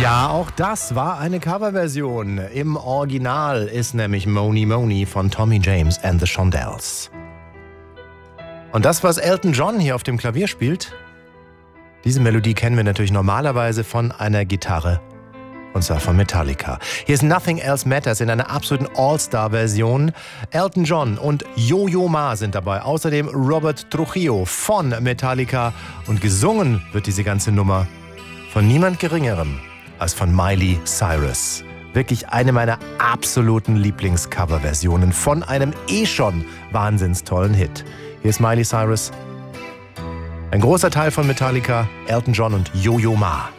Ja, auch das war eine Coverversion. Im Original ist nämlich Money Money von Tommy James and the Shondells. Und das, was Elton John hier auf dem Klavier spielt, diese Melodie kennen wir natürlich normalerweise von einer Gitarre. Und zwar von Metallica. Hier ist Nothing Else Matters in einer absoluten All-Star-Version. Elton John und Yo-Yo Ma sind dabei. Außerdem Robert Trujillo von Metallica. Und gesungen wird diese ganze Nummer von niemand Geringerem als von Miley Cyrus. Wirklich eine meiner absoluten Lieblingscover-Versionen von einem schon wahnsinns tollen Hit. Hier ist Miley Cyrus. Ein großer Teil von Metallica, Elton John und Yo-Yo Ma.